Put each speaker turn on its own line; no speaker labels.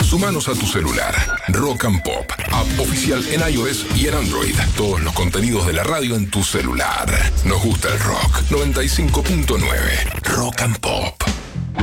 Sumanos a tu celular. Rock and Pop, app oficial en iOS y en Android. Todos los contenidos de la radio en tu celular. Nos gusta el rock. 95.9 Rock and Pop.